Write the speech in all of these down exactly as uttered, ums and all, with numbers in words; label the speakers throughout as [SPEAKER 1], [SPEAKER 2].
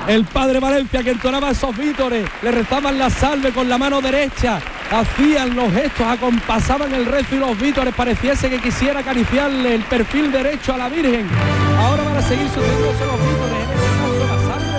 [SPEAKER 1] el padre Valencia que entonaba esos vítores, le rezaban la salve con la mano derecha, hacían los gestos, acompasaban el rezo y los vítores, pareciese que quisiera acariciarle el perfil derecho a la Virgen. Ahora van a seguir sucediéndose los vítores, en este caso la salve.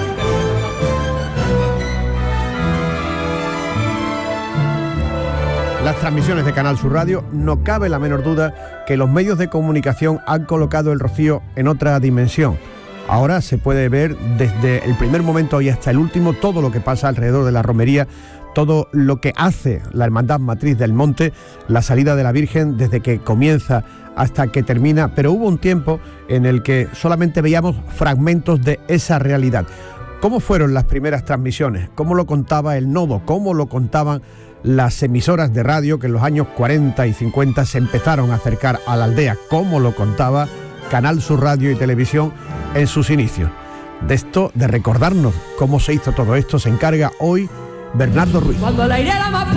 [SPEAKER 2] Las transmisiones de Canal Sur Radio, no cabe la menor duda que los medios de comunicación han colocado el rocío en otra dimensión. Ahora se puede ver desde el primer momento y hasta el último todo lo que pasa alrededor de la romería, todo lo que hace la Hermandad Matriz del Monte, la salida de la Virgen desde que comienza hasta que termina, pero hubo un tiempo en el que solamente veíamos fragmentos de esa realidad. ¿Cómo fueron las primeras transmisiones? ¿Cómo lo contaba el nodo? ¿Cómo lo contaban las emisoras de radio que en los años cuarenta y cincuenta se empezaron a acercar a la aldea? ¿Cómo lo contaba Canal Sur Radio y Televisión en sus inicios? De esto, de recordarnos cómo se hizo todo esto, se encarga hoy Bernardo Ruiz.
[SPEAKER 3] Cuando el aire era más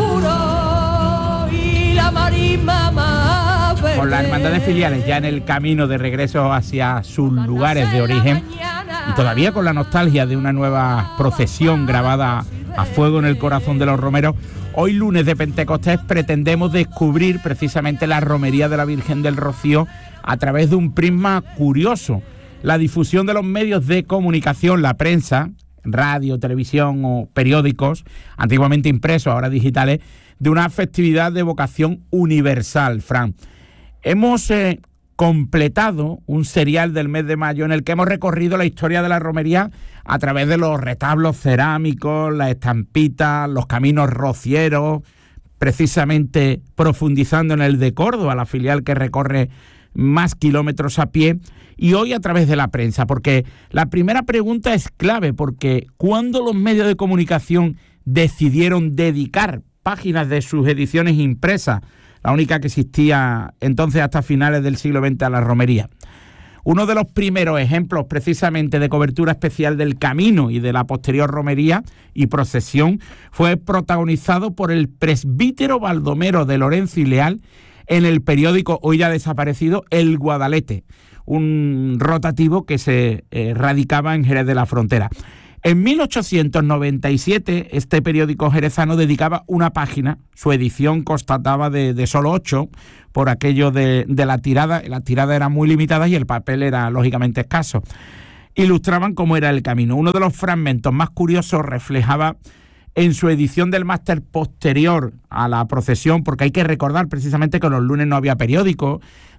[SPEAKER 3] puro y la marisma más verde.
[SPEAKER 4] Con las hermandades filiales ya en el camino de regreso hacia sus lugares de origen y todavía con la nostalgia de una nueva procesión grabada a fuego en el corazón de los romeros, hoy lunes de Pentecostés pretendemos descubrir precisamente la romería de la Virgen del Rocío a través de un prisma curioso. La difusión de los medios de comunicación, la prensa, radio, televisión o periódicos, antiguamente impresos, ahora digitales, de una festividad de vocación universal, Fran. Hemos eh, completado un serial del mes de mayo en el que hemos recorrido la historia de la romería a través de los retablos cerámicos, las estampitas, los caminos rocieros, precisamente profundizando en el de Córdoba, la filial que recorre más kilómetros a pie, y hoy a través de la prensa, porque la primera pregunta es clave, porque ¿cuándo los medios de comunicación decidieron dedicar páginas de sus ediciones impresas, la única que existía entonces hasta finales del siglo veinte, a la romería? Uno de los primeros ejemplos precisamente de cobertura especial del camino y de la posterior romería y procesión fue protagonizado por el presbítero Baldomero de Lorenzo y Leal en el periódico hoy ya desaparecido El Guadalete, un rotativo que se eh, radicaba en Jerez de la Frontera. En mil ochocientos noventa y siete, este periódico jerezano dedicaba una página, su edición constataba de, de solo ocho, por aquello de, de la tirada, la tirada era muy limitada y el papel era lógicamente escaso. Ilustraban cómo era el camino. Uno de los fragmentos más curiosos reflejaba en su edición del máster posterior a la procesión, porque hay que recordar precisamente que los lunes no había periódico.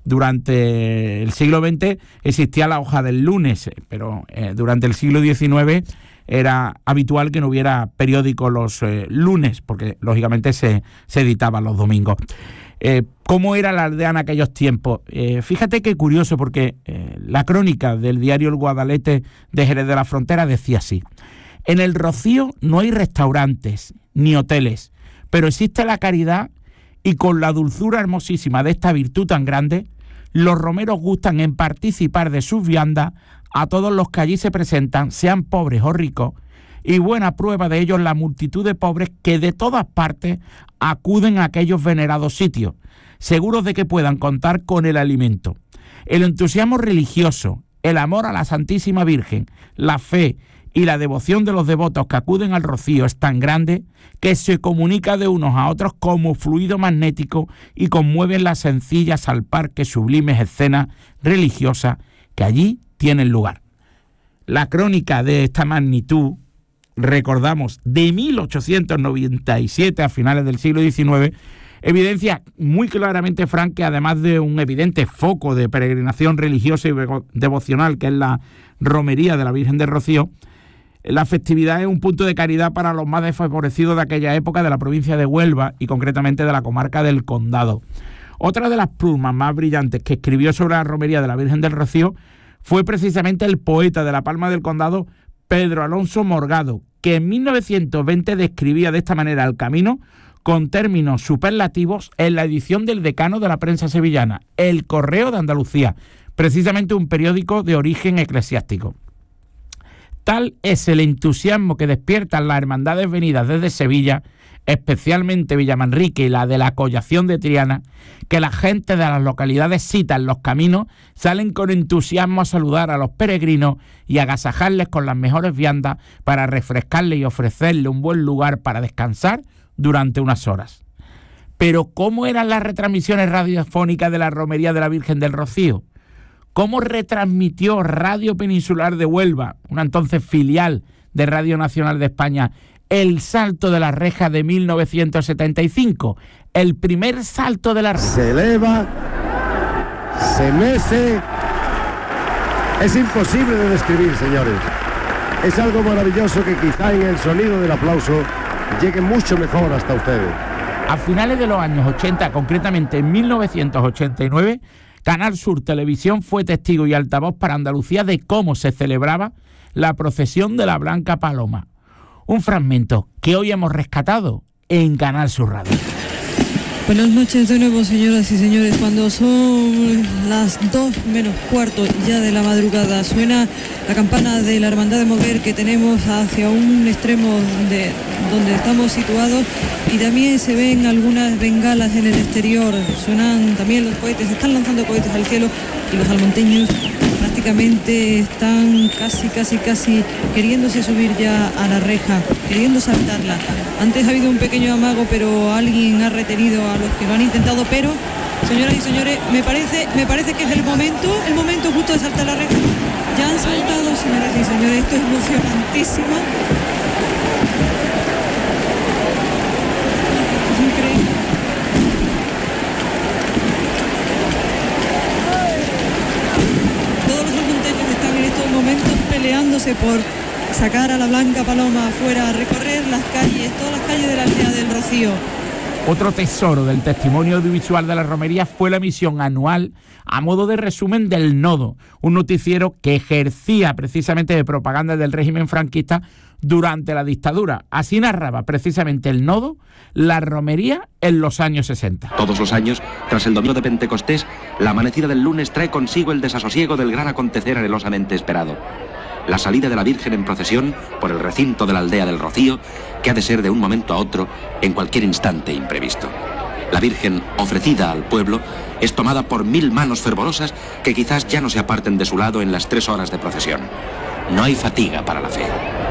[SPEAKER 4] Durante el siglo veinte existía la hoja del lunes, pero eh, durante el siglo diecinueve era habitual que no hubiera periódico los eh, lunes, porque lógicamente se, se editaban los domingos. Eh, ¿Cómo era la aldea en aquellos tiempos? Eh, fíjate qué curioso, porque eh, la crónica del diario El Guadalete de Jerez de la Frontera decía así: en el Rocío no hay restaurantes ni hoteles, pero existe la caridad, y con la dulzura hermosísima de esta virtud tan grande, los romeros gustan en participar de sus viandas a todos los que allí se presentan, sean pobres o ricos, y buena prueba de ello la multitud de pobres que de todas partes acuden a aquellos venerados sitios, seguros de que puedan contar con el alimento. El entusiasmo religioso, el amor a la Santísima Virgen, la fe y la devoción de los devotos que acuden al Rocío es tan grande que se comunica de unos a otros como fluido magnético y conmueven las sencillas al par que sublimes escenas religiosas que allí tienen lugar. La crónica de esta magnitud, recordamos, de mil ochocientos noventa y siete a finales del siglo diecinueve, evidencia muy claramente, Fran, que además de un evidente foco de peregrinación religiosa y devocional, que es la romería de la Virgen del Rocío, la festividad es un punto de caridad para los más desfavorecidos de aquella época de la provincia de Huelva y concretamente de la comarca del Condado. Otra de las plumas más brillantes que escribió sobre la romería de la Virgen del Rocío fue precisamente el poeta de la Palma del Condado, Pedro Alonso Morgado, que en mil novecientos veinte describía de esta manera el camino con términos superlativos en la edición del decano de la prensa sevillana, El Correo de Andalucía, precisamente un periódico de origen eclesiástico. Tal es el entusiasmo que despiertan las hermandades venidas desde Sevilla especialmente Villamanrique y la de la Collación de Triana, que la gente de las localidades citan los caminos, salen con entusiasmo a saludar a los peregrinos y agasajarles con las mejores viandas para refrescarles y ofrecerles un buen lugar para descansar durante unas horas. Pero ¿cómo eran las retransmisiones radiofónicas de la Romería de la Virgen del Rocío? ¿Cómo retransmitió Radio Peninsular de Huelva, una entonces filial de Radio Nacional de España, el salto de la reja de mil novecientos setenta y cinco? El primer salto de la reja.
[SPEAKER 5] Se eleva, se mece. Es imposible de describir, señores. Es algo maravilloso que quizá en el sonido del aplauso llegue mucho mejor hasta ustedes.
[SPEAKER 4] A finales de los años ochenta, concretamente en mil novecientos ochenta y nueve, Canal Sur Televisión fue testigo y altavoz para Andalucía de cómo se celebraba la procesión de la Blanca Paloma. Un fragmento que hoy hemos rescatado en Canal Sur Radio.
[SPEAKER 6] Buenas noches de nuevo, señoras y señores. Cuando son las dos menos cuarto ya de la madrugada, suena la campana de la Hermandad de Moguer que tenemos hacia un extremo de donde estamos situados, y también se ven algunas bengalas en el exterior. Suenan también los cohetes, están lanzando cohetes al cielo, y los almonteños prácticamente están casi, casi, casi queriéndose subir ya a la reja, queriendo saltarla. Antes ha habido un pequeño amago, pero alguien ha retenido a los que lo han intentado. Pero, señoras y señores, me parece, me parece que es el momento, el momento justo de saltar la reja. Ya han saltado, señoras y señores, esto es emocionantísimo. Es increíble. Todos los almonteños están en estos momentos peleándose por sacar a la Blanca Paloma afuera, a recorrer las calles, todas las calles de la aldea del Rocío.
[SPEAKER 4] Otro tesoro del testimonio audiovisual de la romería fue la emisión anual a modo de resumen del Nodo, un noticiero que ejercía precisamente de propaganda del régimen franquista durante la dictadura. Así narraba precisamente el Nodo la romería en los años sesenta.
[SPEAKER 7] Todos los años, tras el domingo de Pentecostés, la amanecida del lunes trae consigo el desasosiego del gran acontecer anhelosamente esperado. La salida de la Virgen en procesión por el recinto de la aldea del Rocío, que ha de ser de un momento a otro, en cualquier instante imprevisto. La Virgen, ofrecida al pueblo, es tomada por mil manos fervorosas que quizás ya no se aparten de su lado en las tres horas de procesión. No hay fatiga para la fe.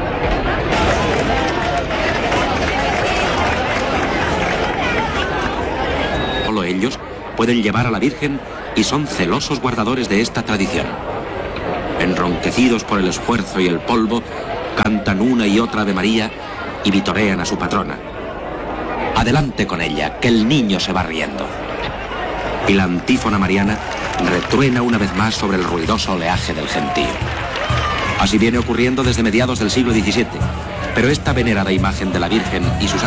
[SPEAKER 7] Solo ellos pueden llevar a la Virgen y son celosos guardadores de esta tradición. Enronquecidos por el esfuerzo y el polvo, cantan una y otra Ave María y vitorean a su patrona. Adelante con ella, que el niño se va riendo. Y la antífona mariana retruena una vez más sobre el ruidoso oleaje del gentío. Así viene ocurriendo desde mediados del siglo diecisiete, pero esta venerada imagen de la Virgen y sus